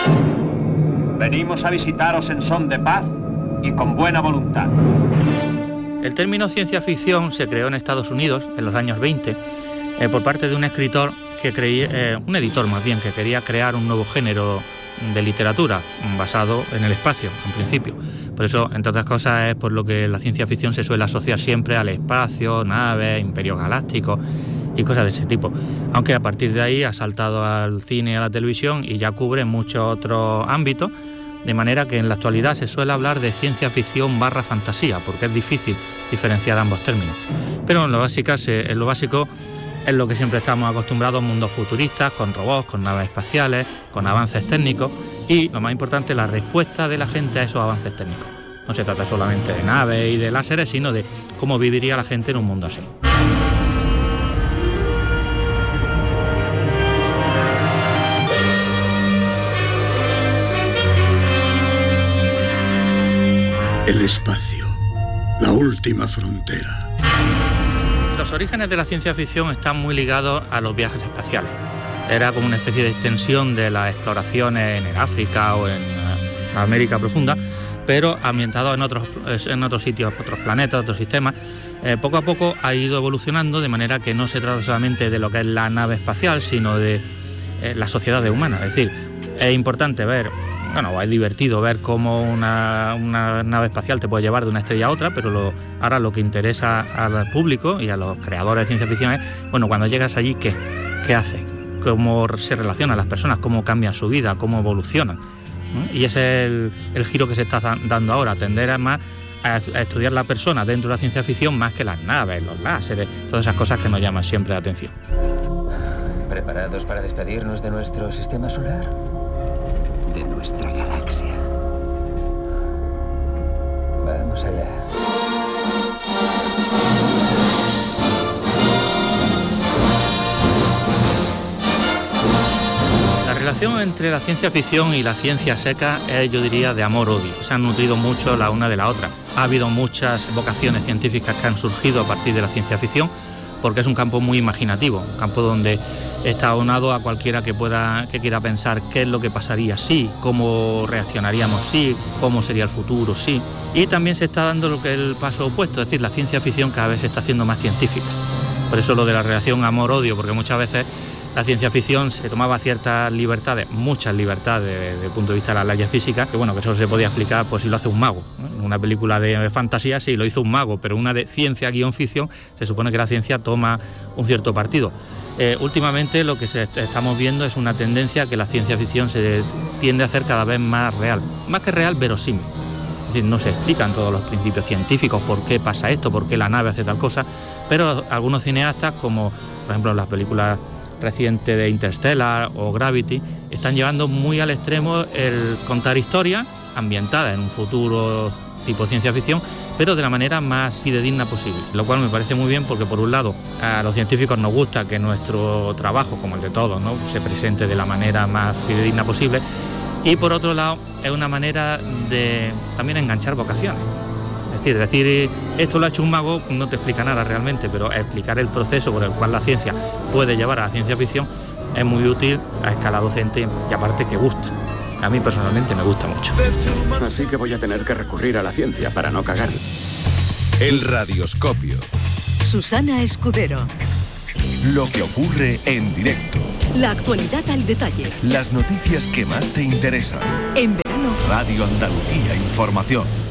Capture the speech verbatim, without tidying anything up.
Venimos a visitaros en son de paz y con buena voluntad. El término ciencia ficción se creó en Estados Unidos en los años veinte eh, por parte de un escritor que creía, eh, un editor más bien, que quería crear un nuevo género de literatura basado en el espacio, en principio. Por eso, entre otras cosas, es por lo que la ciencia ficción se suele asociar siempre al espacio, naves, imperios galácticos y cosas de ese tipo. Aunque a partir de ahí ha saltado al cine y a la televisión y ya cubre muchos otros ámbitos, de manera que en la actualidad se suele hablar de ciencia ficción barra fantasía, porque es difícil diferenciar ambos términos. Pero en lo básico, en lo básico es lo que siempre estamos acostumbrados, mundos futuristas, con robots, con naves espaciales, con avances técnicos y, lo más importante, la respuesta de la gente a esos avances técnicos. No se trata solamente de naves y de láseres, sino de cómo viviría la gente en un mundo así. El espacio, la última frontera. Los orígenes de la ciencia ficción están muy ligados a los viajes espaciales. Era como una especie de extensión de las exploraciones en el África o en la América profunda, pero ambientado en otros, en otros sitios, otros planetas, otros sistemas. Eh, poco a poco ha ido evolucionando de manera que no se trata solamente de lo que es la nave espacial, sino de eh, la sociedad humana. Es decir, es importante ver, bueno, es divertido ver cómo una, una nave espacial te puede llevar de una estrella a otra, pero lo, ahora lo que interesa al público y a los creadores de ciencia ficción es, bueno, cuando llegas allí, ¿qué? ¿Qué haces? ¿Cómo se relacionan las personas? ¿Cómo cambian su vida? ¿Cómo evolucionan? ¿no? Y ese es el, el giro que se está dando ahora, tender a más a, a estudiar la persona dentro de la ciencia ficción más que las naves, los láseres, todas esas cosas que nos llaman siempre la atención. ¿Preparados para despedirnos de nuestro sistema solar? De nuestra galaxia. Vamos allá. La relación entre la ciencia ficción y la ciencia seca es, yo diría, de amor-odio. Se han nutrido mucho la una de la otra. Ha habido muchas vocaciones científicas que han surgido a partir de la ciencia ficción, porque es un campo muy imaginativo, un campo donde está aunado a cualquiera que pueda, que quiera pensar qué es lo que pasaría si, cómo reaccionaríamos si, cómo sería el futuro si. Y también se está dando lo que es el paso opuesto, es decir, la ciencia ficción cada vez se está haciendo más científica. Por eso lo de la relación amor-odio, porque muchas veces la ciencia ficción se tomaba ciertas libertades, muchas libertades desde el punto de vista de las leyes físicas, que bueno, que eso se podía explicar pues si lo hace un mago, ¿no? En una película de fantasía sí lo hizo un mago, pero una de ciencia guión ficción se supone que la ciencia toma un cierto partido. Eh, últimamente lo que se estamos viendo es una tendencia que la ciencia ficción se tiende a hacer cada vez más real, más que real, verosímil. Es decir, no se explican todos los principios científicos, por qué pasa esto, por qué la nave hace tal cosa, pero algunos cineastas, como por ejemplo las películas reciente de Interstellar o Gravity, están llevando muy al extremo el contar historias ambientadas en un futuro tipo ciencia ficción, pero de la manera más fidedigna posible, lo cual me parece muy bien porque por un lado a los científicos nos gusta que nuestro trabajo, como el de todos, ¿no?, se presente de la manera más fidedigna posible, y por otro lado es una manera de también enganchar vocaciones. Es decir, decir esto lo ha hecho un mago no te explica nada realmente, pero explicar el proceso por el cual la ciencia puede llevar a la ciencia ficción es muy útil a escala docente y aparte que gusta. A mí personalmente me gusta mucho. Así que voy a tener que recurrir a la ciencia para no cagar. El Radioscopio. Susana Escudero. Lo que ocurre en directo. La actualidad al detalle. Las noticias que más te interesan. En verano. Radio Andalucía Información.